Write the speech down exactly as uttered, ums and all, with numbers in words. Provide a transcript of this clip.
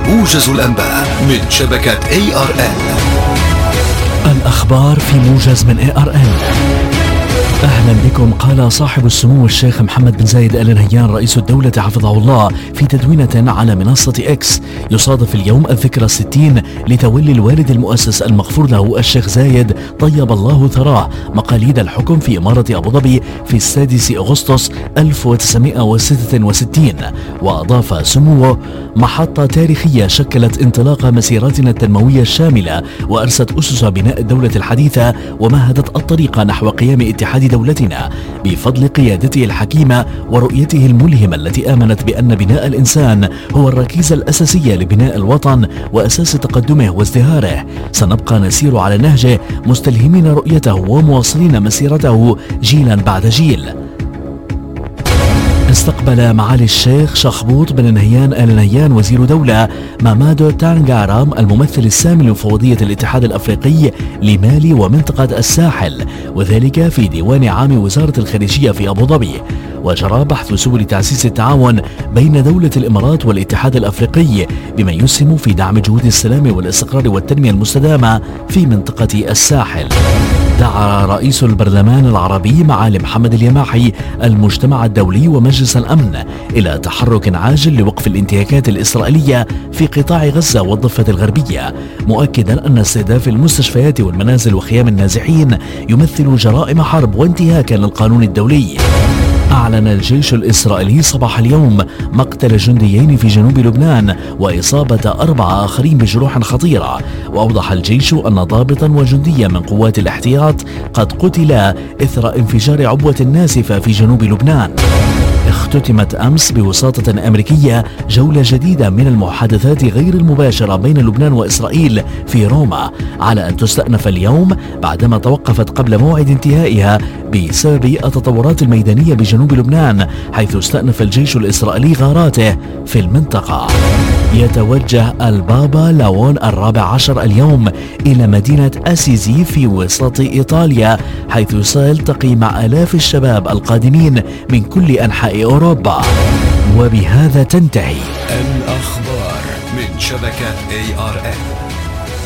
موجز الأنباء من شبكة إيه آر إل. الأخبار في موجز من إيه آر إل. أهلا بكم. قال صاحب السمو الشيخ محمد بن زايد آل نهيان رئيس الدولة حفظه الله في تدوينة على منصة إكس: يصادف اليوم الذكرى الستين لتولي الوالد المؤسس المغفور له الشيخ زايد طيب الله ثراه مقاليد الحكم في إمارة أبو ظبي في السادس أغسطس ألف وتسعمائة وستة وستين. وأضاف سموه: محطة تاريخية شكلت انطلاق مسيراتنا التنموية الشاملة، وأرست أسس بناء الدولة الحديثة، ومهدت الطريق نحو قيام اتحاد دولتنا بفضل قيادته الحكيمة ورؤيته الملهمة التي آمنت بأن بناء الإنسان هو الركيزة الأساسية لبناء الوطن وأساس تقدمه وازدهاره. سنبقى نسير على نهجه مستلهمين رؤيته ومواصلين مسيرته جيلا بعد جيل. استقبل معالي الشيخ شخبوط بن نهيان آل نهيان وزير دولة مامادو تانغارام الممثل السامي لمفوضية الاتحاد الأفريقي لمالي ومنطقة الساحل، وذلك في ديوان عام وزارة الخارجية في أبو ظبي. وجرى بحث سبل تعزيز التعاون بين دولة الإمارات والاتحاد الأفريقي بما يسهم في دعم جهود السلام والاستقرار والتنمية المستدامة في منطقة الساحل. دعا رئيس البرلمان العربي معالي محمد اليماحي المجتمع الدولي ومجلس الأمن إلى تحرك عاجل لوقف الانتهاكات الإسرائيلية في قطاع غزة والضفة الغربية، مؤكدا أن استهداف المستشفيات والمنازل وخيام النازحين يمثل جرائم حرب وانتهاكا للقانون الدولي. أعلن الجيش الإسرائيلي صباح اليوم مقتل جنديين في جنوب لبنان وإصابة أربعة آخرين بجروح خطيرة. وأوضح الجيش أن ضابطا وجنديا من قوات الاحتياط قد قتلا إثر انفجار عبوة ناسفة في جنوب لبنان. اختتمت أمس بوساطة أمريكية جولة جديدة من المحادثات غير المباشرة بين لبنان وإسرائيل في روما، على أن تستأنف اليوم بعدما توقفت قبل موعد انتهائها بسبب التطورات الميدانية بجنوب لبنان، حيث استأنف الجيش الإسرائيلي غاراته في المنطقة. يتوجه البابا لاون الرابع عشر اليوم إلى مدينة أسيزي في وسط إيطاليا، حيث سيلتقي مع آلاف الشباب القادمين من كل أنحاء أوروبا. وبهذا تنتهي الأخبار من شبكة إيه آر إل.